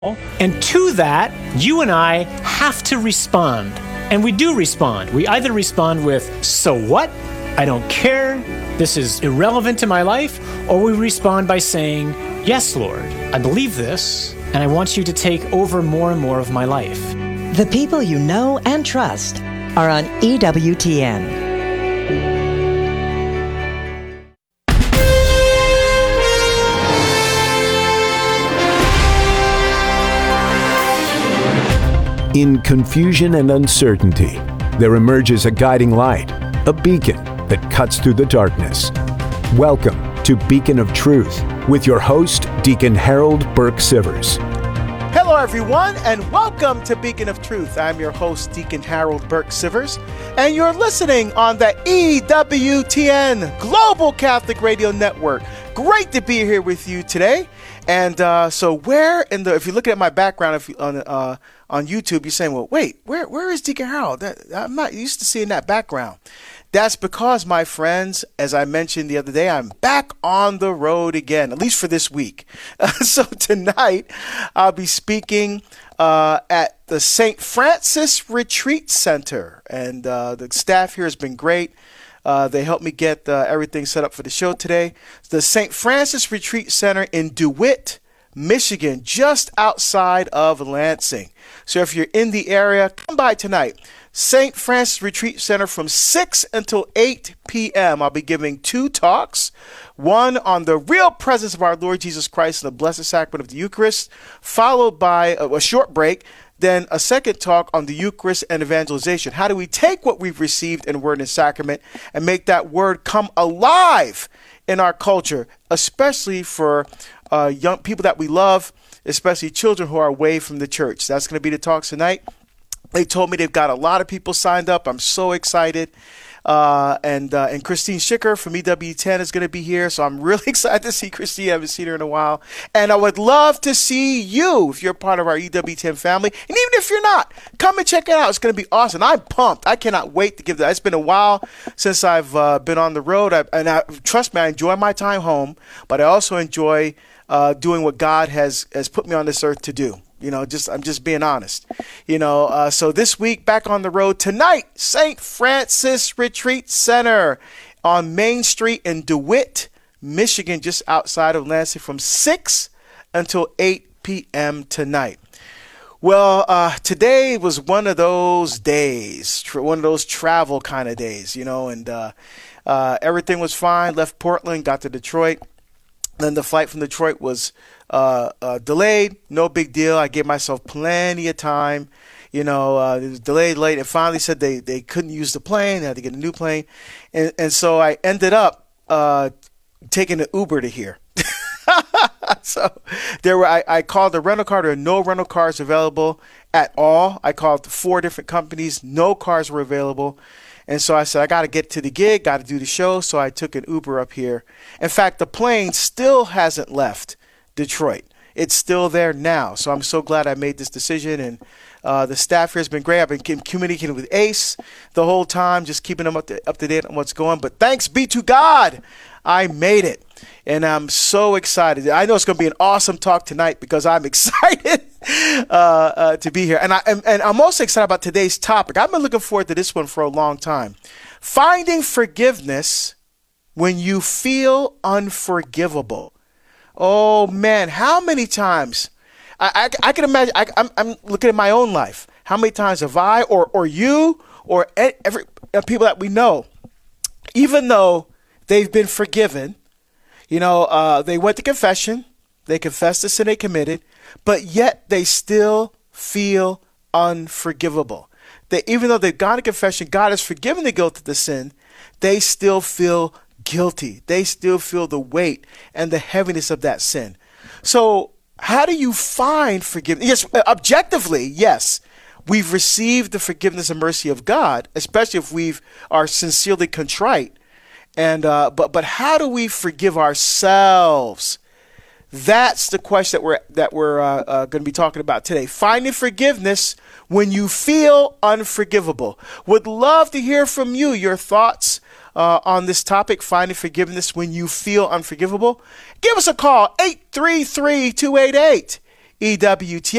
And to that, you and I have to respond. And we do respond. We either respond with, so what? I don't care. This is irrelevant to my life. Or we respond by saying, yes, Lord, I believe this, and I want you to take over more and more of my life. The people you know and trust are on EWTN. In confusion and uncertainty, there emerges a guiding light, a beacon that cuts through the darkness. Welcome to Beacon of Truth with your host, Deacon Harold Burke-Sivers. Hello, everyone, and welcome to Beacon of Truth. I'm your host, Deacon Harold Burke-Sivers, and you're listening on the EWTN Global Catholic Radio Network. Great to be here with you today. And so if you look at my background on YouTube, you're saying, well, wait, where is Deacon Harold? I'm not used to seeing that background. That's because, my friends, as I mentioned the other day, I'm back on the road again, at least for this week. So tonight, I'll be speaking at the St. Francis Retreat Center. And the staff here has been great. They helped me get everything set up for the show today. The St. Francis Retreat Center in DeWitt, Michigan, just outside of Lansing. So if you're in the area, come by tonight. St. Francis Retreat Center from 6 until 8 p.m. I'll be giving 2 talks. One on the real presence of our Lord Jesus Christ in the Blessed Sacrament of the Eucharist, followed by a short break. Then a second talk on the Eucharist and evangelization. How do we take what we've received in Word and Sacrament and make that Word come alive in our culture, especially for young people that we love, especially children who are away from the church. That's going to be the talks tonight. They told me they've got a lot of people signed up. I'm so excited. And Christine Schicker from EWTN is going to be here. So I'm really excited to see Christine. I haven't seen her in a while. And I would love to see you if you're part of our EWTN family. And even if you're not, come and check it out. It's going to be awesome. I'm pumped. I cannot wait to give that. It's been a while since I've been on the road. Trust me, I enjoy my time home, but I also enjoy doing what God has put me on this earth to do. I'm just being honest. So this week back on the road tonight, St. Francis Retreat Center on Main Street in DeWitt, Michigan, just outside of Lansing, from 6 until 8 p.m. tonight. Well, today was one of those days, one of those travel kind of days, and everything was fine. Left Portland, got to Detroit. Then the flight from Detroit was delayed. No big deal. I gave myself plenty of time. It was delayed late, and finally said they couldn't use the plane. They had to get a new plane. And so I ended up taking an Uber to here. So I called the rental car. There are no rental cars available at all. I called 4 different companies. No cars were available. And so I said, I got to get to the gig, got to do the show. So I took an Uber up here. In fact, the plane still hasn't left Detroit. It's still there now. So I'm so glad I made this decision. And the staff here has been great. I've been communicating with Ace the whole time, just keeping them up to date on what's going on. But thanks be to God, I made it. And I'm so excited. I know it's going to be an awesome talk tonight because I'm excited to be here. And I'm also excited about today's topic. I've been looking forward to this one for a long time. Finding forgiveness when you feel unforgivable. Oh, man, how many times? I can imagine. I'm looking at my own life. How many times have I or you or every people that we know, even though they've been forgiven, they went to confession, they confessed the sin they committed, but yet they still feel unforgivable. Even though they've gone to confession, God has forgiven the guilt of the sin, they still feel guilty. They still feel the weight and the heaviness of that sin. So how do you find forgiveness? Yes, objectively, yes, we've received the forgiveness and mercy of God, especially if we are sincerely contrite. And but how do we forgive ourselves? That's the question that we're going to be talking about today. Finding forgiveness when you feel unforgivable. Would love to hear from you, your thoughts on this topic, finding forgiveness when you feel unforgivable. Give us a call, 833-288. EWTN.